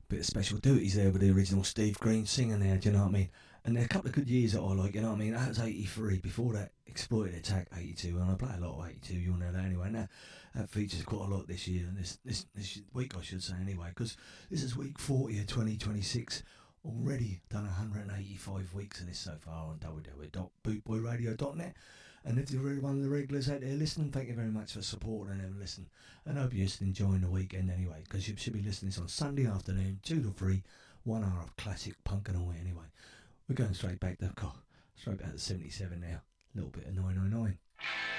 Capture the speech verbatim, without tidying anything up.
bit of special duties there with the original Steve Green singing there, do you know what I mean? And there are a couple of good years that I like, you know what I mean? That was eighty-three, before that, Exploited Attack eighty-two, and I play a lot of eighty-two, you'll know that anyway. Now, that features quite a lot this year, and this this, this week, I should say, anyway, because this is week forty of twenty twenty-six. Already done one hundred eighty-five weeks of this so far on w w w dot bootboy radio dot net. And if you're one of the regulars out there listening, thank you very much for supporting and ever listening. And I hope you're just enjoying the weekend anyway, because you should be listening to this on Sunday afternoon, two to three, one hour of classic punk and all anyway. We're going straight back to, God, straight back to seventy-seven now. A little bit of nine nine nine.